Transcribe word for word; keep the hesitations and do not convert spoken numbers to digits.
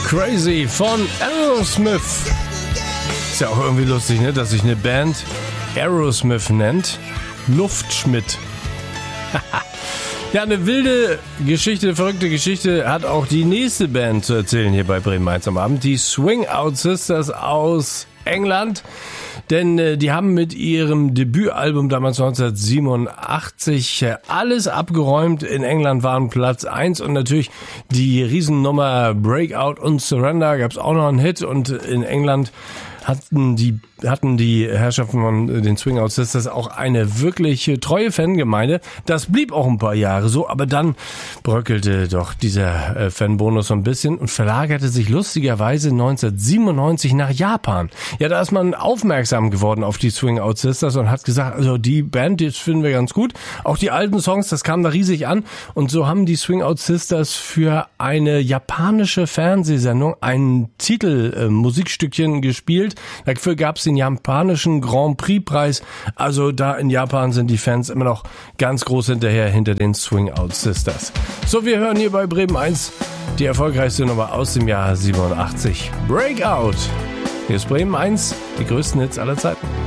Crazy von Aerosmith. Ist ja auch irgendwie lustig, ne, dass sich eine Band Aerosmith nennt. Luftschmidt. Ja, eine wilde Geschichte, eine verrückte Geschichte hat auch die nächste Band zu erzählen hier bei Bremen eins am Abend. Die Swing Out Sisters aus England. Denn äh, die haben mit ihrem Debütalbum damals neunzehnhundertsiebenundachtzig äh, alles abgeräumt. In England waren Platz eins und natürlich die Riesennummer Breakout und Surrender gab es auch noch einen Hit. Und in England hatten die hatten die Herrschaften von den Swing Out Sisters auch eine wirklich treue Fangemeinde. Das blieb auch ein paar Jahre so, aber dann bröckelte doch dieser äh, Fanbonus so ein bisschen und verlagerte sich lustigerweise neunzehnhundertsiebenundneunzig nach Japan. Ja, da ist man aufmerksam geworden auf die Swing Out Sisters und hat gesagt, also die Band, das finden wir ganz gut. Auch die alten Songs, das kam da riesig an. Und so haben die Swing Out Sisters für eine japanische Fernsehsendung ein Titelmusikstückchen äh, gespielt. Dafür gab es den japanischen Grand Prix Preis. Also da in Japan sind die Fans immer noch ganz groß hinterher, hinter den Swing Out Sisters. So, wir hören hier bei Bremen eins die erfolgreichste Nummer aus dem Jahr siebenundachtzig. Breakout. Hier ist Bremen eins, die größten Hits aller Zeiten.